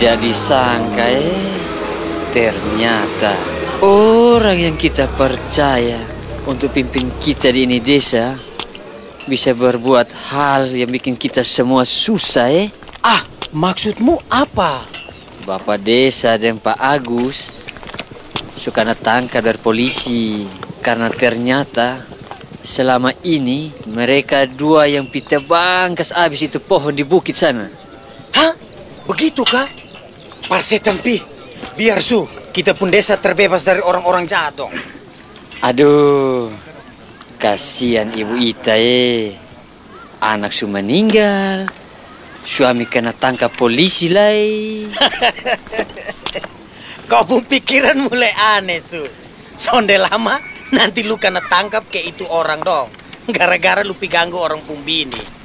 Tidak disangka ternyata orang yang kita percaya untuk pimpin kita di ini desa bisa berbuat hal yang bikin kita semua susah Ah, maksudmu apa? Bapak desa dan Pak Agus suka tangkap dari polisi karena ternyata selama ini mereka dua yang pita bangkas habis itu pohon di bukit sana. Hah? Begitu kah? Parsetan pi, biar kita pun desa terbebas dari orang-orang jahat dong. Aduh, kasihan Ibu Ita anak su meninggal, suami kena tangkap polisi lai. Kau pun pikiran mulai aneh Sonde lama nanti lu kena tangkap kayak itu orang dong. Gara-gara lu ganggu orang pun bini.